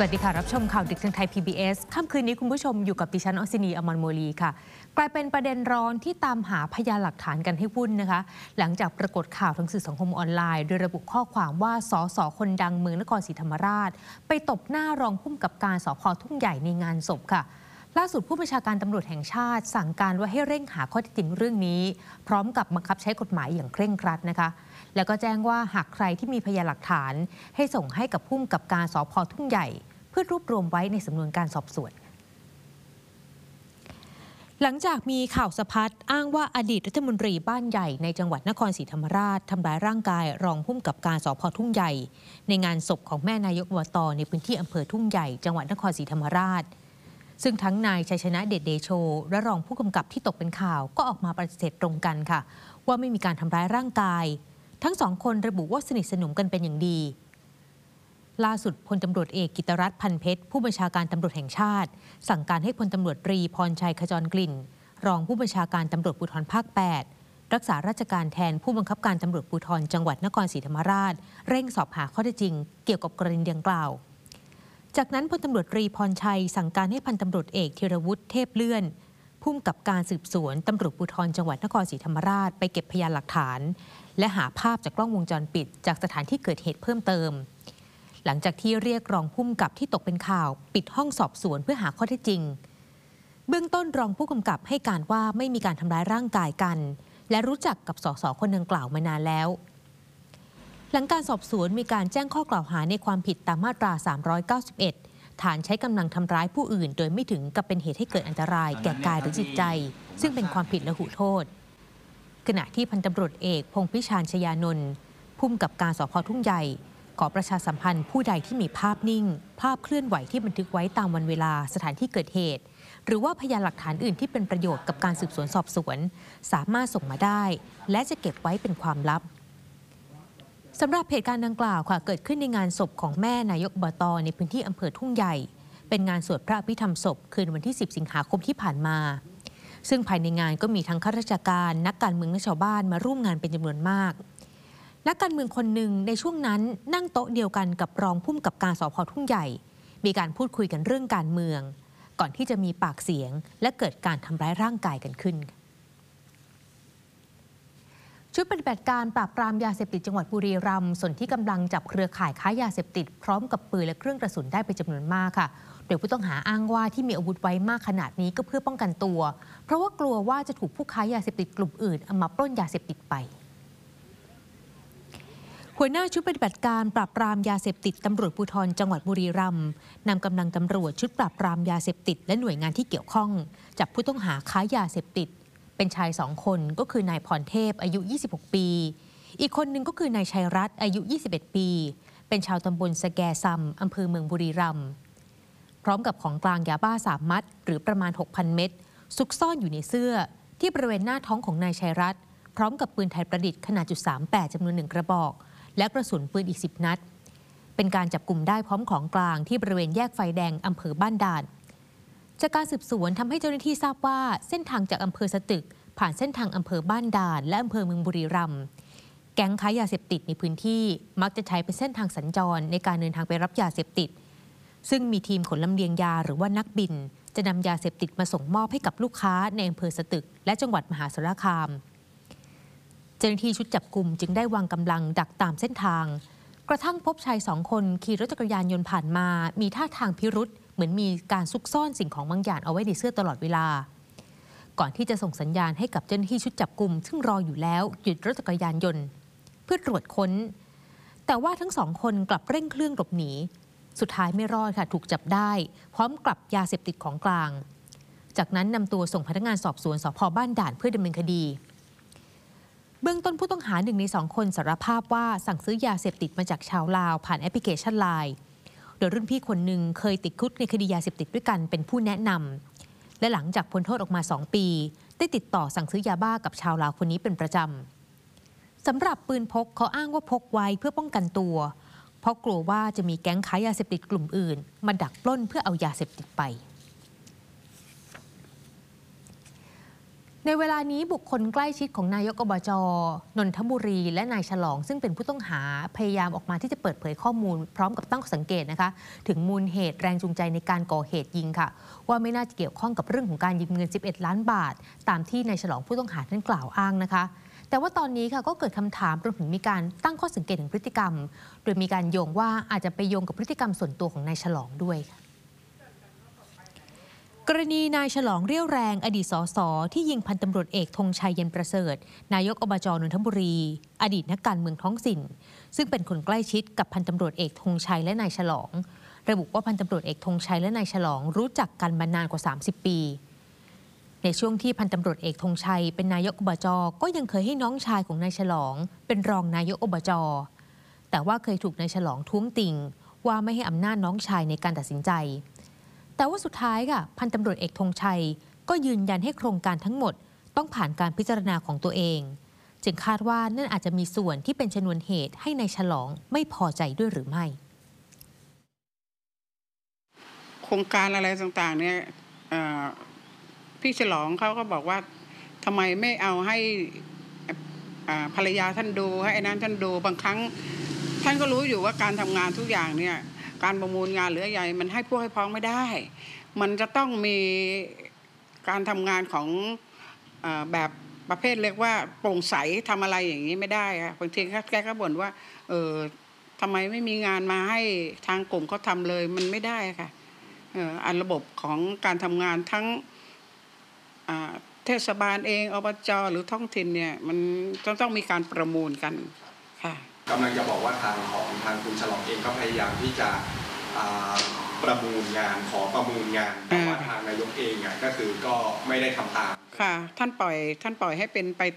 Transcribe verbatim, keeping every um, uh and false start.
วัสดีค่ะรับชมข่าวดึกทางไทย พี บี เอส ค่ำคืนนี้คุณผู้ชมอยู่กับดิฉันอศินีอมรโมลีค่ะกลายเป็นประเด็นร้อนที่ตามหาพยานหลักฐานกันให้วุ่นนะคะหลังจากปรากฏข่าวทางสื่อสังคมออนไลน์โดยระบุข้อความว่าสสคนดังเมืองนครศรีธรรมราชไปตบหน้ารองผู้กำกับการสภ.ทุ่งใหญ่ในงานศพค่ะล่าสุดผู้บัญชาการตำรวจแห่งชาติสั่งการว่าให้เร่งหาข้อเท็จจริงเรื่องนี้พร้อมกับบังคับใช้กฎหมายอย่างเคร่งครัดนะคะแล้วก็แจ้งว่าหากใครที่มีพยานหลักฐานให้ส่งให้กับผู้กำกับการสภ.ทุ่งใหญ่เพื่อรวบรวมไว้ในสำนวนการสอบสวนหลังจากมีข่าวสะพัดอ้างว่าอดีตรัฐมนตรีบ้านใหญ่ในจังหวัดนครศรีธรรมราชทำร้ายร่างกายรองผู้กำกับการสภ.ทุ่งใหญ่ในงานศพของแม่นายกอบต.ในพื้นที่อำเภอทุ่งใหญ่จังหวัดนครศรีธรรมราชซึ่งทั้งนายชัยชนะเดชเดโชและรองผู้กำกับที่ตกเป็นข่าวก็ออกมาปฏิเสธตรงกันค่ะว่าไม่มีการทำร้ายร่างกายทั้งสองคนระบุว่าสนิทสนมกันเป็นอย่างดีล่าสุดพลตำรวจเอกกิตติรัตน์พันเพชรผู้บัญชาการตำรวจแห่งชาติสั่งการให้พลตำรวจตรีพรชัยขจรกลิ่นรองผู้บัญชาการตำรวจภูธรภาคแปดรักษาราชการแทนผู้บังคับการตำรวจภูธรจังหวัดนครศรีธรรมราชเร่งสอบหาข้อเท็จจริงเกี่ยวกับกรณีดังกล่าวจากนั้นพลตำรวจตรีพรชัยสั่งการให้พันตำรวจเอกธีรวุฒิเทพเลื่อนผู้กำกับการสืบสวนตำรวจภูธรจังหวัดนครศรีธรรมราชไปเก็บพยานหลักฐานและหาภาพจากกล้องวงจรปิดจากสถานที่เกิดเหตุเพิ่มเติมหลังจากที่เรียกรองผู้กำกับที่ตกเป็นข่าวปิดห้องสอบสวนเพื่อหาข้อเท็จจริงเบื้องต้นรองผู้กำกับให้การว่าไม่มีการทำร้ายร่างกายกันและรู้จักกับสสคนดังกล่าวมานานแล้วหลังการสอบสวนมีการแจ้งข้อกล่าวหาในความผิดตามมาตราสามร้อยเก้าสิบเอ็ดฐานใช้กำลังทำร้ายผู้อื่นโดยไม่ถึงกับเป็นเหตุให้เกิดอันตรายแก่กายหรือจิตใจซึ่งเป็นความผิดและหูโทษขณะที่พันตำรวจเอกพงษ์พิชาญชยานนท์ผู้กำกับการสภ.ทุ่งใหญ่ขอประชาสัมพันธ์ผู้ใดที่มีภาพนิ่งภาพเคลื่อนไหวที่บันทึกไว้ตามวันเวลาสถานที่เกิดเหตุหรือว่าพยานหลักฐานอื่นที่เป็นประโยชน์กับการสืบสวนสอบสวนสามารถส่งมาได้และจะเก็บไว้เป็นความลับสำหรับเหตุการณ์ดังกล่าวค่ะเกิดขึ้นในงานศพของแม่นายกอบต.ในพื้นที่อำเภอทุ่งใหญ่เป็นงานสวดพระอภิธรรมศพคืนวันที่สิบสิงหาคมที่ผ่านมาซึ่งภายในงานก็มีทั้งข้าราชการนักการเมืองและชาวบ้านมาร่วมงานเป็นจำนวนมากนักการเมืองคนหนึ่งในช่วงนั้นนั่งโต๊ะเดียวกันกับรองผู้กำกับการสภ.ทุ่งใหญ่มีการพูดคุยกันเรื่องการเมืองก่อนที่จะมีปากเสียงและเกิดการทำร้ายร่างกายกันขึ้นชุดปฏิบัติการปราบปรามยาเสพติดจังหวัดบุรีรัมย์ส่วนที่กำลังจับเครือข่ายค้ายาเสพติดพร้อมกับปืนและเครื่องกระสุนได้เป็นจำนวนมากค่ะโดยผู้ต้องหาอ้างว่าที่มีอาวุธไว้มากขนาดนี้ก็เพื่อป้องกันตัวเพราะว่ากลัวว่าจะถูกผู้ค้ายาเสพติดกลุ่มอื่นเอามาปล้นยาเสพติดไปหัวหน้าชุดปฏิบัติการปราบปรามยาเสพติดตำรวจภูธรจังหวัดบุรีรัมย์นำกำลังตำรวจชุดปราบปรามยาเสพติดและหน่วยงานที่เกี่ยวข้องจับผู้ต้องหาค้ายาเสพติดเป็นชายสองคนก็คือนายพรเทพอายุยี่สิบหกปีอีกคนหนึ่งก็คือนายชัยรัตน์อายุยี่สิบเอ็ดปีเป็นชาวตำบลสแกซัมอำเภอเมืองบุรีรัมย์พร้อมกับของกลางยาบ้าสามมัดหรือประมาณ หกพัน เม็ดซุกซ่อนอยู่ในเสื้อที่บริเวณหน้าท้องของนายชัยรัตน์พร้อมกับปืนไทยประดิษฐ์ขนาดจุดสามแปดจำนวนหนึ่งกระบอกและกระสุนปืนอีกสิบนัดเป็นการจับกลุ่มได้พร้อมของกลางที่บริเวณแยกไฟแดงอำเภอบ้านด่านจากการสืบสวนทำให้เจ้าหน้าที่ทราบว่าเส้นทางจากอำเภอสตึกผ่านเส้นทางอำเภอบ้านด่านและอำเภอเมืองบุรีรัมย์แก๊งค้ายาเสพติดในพื้นที่มักจะใช้เป็นเส้นทางสัญจรในการเดินทางไปรับยาเสพติดซึ่งมีทีมขนลำเลียงยาหรือว่านักบินจะนำยาเสพติดมาส่งมอบให้กับลูกค้าในอำเภอสตึกและจังหวัดมหาสารคามเจ้าหน้าที่ชุดจับกุมจึงได้วางกำลังดักตามเส้นทางกระทั่งพบชายสองคนขี่รถจักรยานยนต์ผ่านมามีท่าทางพิรุษเหมือนมีการซุกซ่อนสิ่งของบางอย่างเอาไว้ในเสื้อตลอดเวลาก่อนที่จะส่งสัญญาณให้กับเจ้าหน้าที่ชุดจับกุมซึ่งรออยู่แล้วหยุดรถจักรยานยนต์เพื่อตรวจค้นแต่ว่าทั้งสองคนกลับเร่งเครื่องหลบหนีสุดท้ายไม่รอดค่ะถูกจับได้พร้อมกับยาเสพติดของกลางจากนั้นนำตัวส่งพนักงานสอบสวนสภ.บ้านด่านเพื่อดำเนินคดีเบื้องต้นผู้ต้องหาหนึ่งในสองคนสารภาพว่าสั่งซื้อยาเสพติดมาจากชาวลาวผ่านแอปพลิเคชันไลน์โดยรุ่นพี่คนหนึ่งเคยติดคุกในคดียาเสพติดด้วยกันเป็นผู้แนะนำและหลังจากพ้นโทษออกมาสองปีได้ติดต่อสั่งซื้อยาบ้ากับชาวลาวคนนี้เป็นประจำสำหรับปืนพกเขาอ้างว่าพกไว้เพื่อป้องกันตัวเพราะกลัวว่าจะมีแก๊งค้ายาเสพติดกลุ่มอื่นมาดักปล้นเพื่อเอายาเสพติดไปในเวลานี้บุคคลใกล้ชิดของนายกอบจ.นนทบุรีและนายฉลองซึ่งเป็นผู้ต้องหาพยายามออกมาที่จะเปิดเผยข้อมูลพร้อมกับตั้งสังเกตนะคะถึงมูลเหตุแรงจูงใจในการก่อเหตุยิงค่ะว่าไม่น่าจะเกี่ยวข้องกับเรื่องของการยืมเงินสิบเอ็ดล้านบาทตามที่นายฉลองผู้ต้องหานั้นกล่าวอ้างนะคะแต่ว่าตอนนี้ค่ะก็เกิดคำถามรวมถึงมีการตั้งข้อสังเกตถึงพฤติกรรมโดยมีการโยงว่าอาจจะไปโยงกับพฤติกรรมส่วนตัวของนายฉลองด้วยกรณีนายฉลองเรี่ยวแรงอดีตสสที่ยิงพันตำรวจเอกธงชัยเย็นประเสริฐนายกอบจ.นนทบุรีอดีตนักการเมืองท้องถิ่นซึ่งเป็นคนใกล้ชิดกับพันตำรวจเอกธงชัยและนายฉลองระบุว่าพันตำรวจเอกธงชัยและนายฉลองรู้จักกันมานานกว่าสามสิบปีในช่วงที่พันตำรวจเอกธงชัยเป็นนายกอบจ.ก็ยังเคยให้น้องชายของนายฉลองเป็นรองนายกอบจ.แต่ว่าเคยถูกนายฉลองท้วงติงว่าไม่ให้อำนาจน้องชายในการตัดสินใจแต่ว่าสุดท้ายค่ะพันตำรวจเอกธงชัยก็ยืนยันให้โครงการทั้งหมดต้องผ่านการพิจารณาของตัวเองจึงคาดว่านั่นอาจจะมีส่วนที่เป็นชนวนเหตุให้นายฉลองไม่พอใจด้วยหรือไม่โครงการอะไรต่างๆเนี่ยพี่ฉลองเขาก็บอกว่าทำไมไม่เอาให้ภรรยาท่านดูให้ไอ้นั้นท่านดูบางครั้งท่านก็รู้อยู่ว่าการทำงานทุกอย่างเนี่ยการประมูลงานหรืออะไรมันให้พวกให้พ้องไม่ได้มันจะต้องมีการทำงานของเอ่อแบบประเภทเรียกว่าโปร่งใสทำอะไรอย่างนี้ไม่ได้ค่ะบางทีแกก็บ่นว่าเออทำไมไม่มีงานมาให้ทางกลุ่มเขาทำเลยมันไม่ได้ค่ะเอ่ออันระบบของการทำงานทั้งเทศบาลเองอบจ.หรือท้องถิ่นเนี่ยมันต้องต้องมีการประมูลกันค่ะกำลังจะบอกว่าทางของทางคุณฉลองเองก็พยายามที่จะประมูลงานขอประมูลงานแต่ว่าทางนายกเองอ่ะก็คือก็ไม่ได้ทำตามค่ะท่านปล่อยท่านปล่อยให้เป็นไป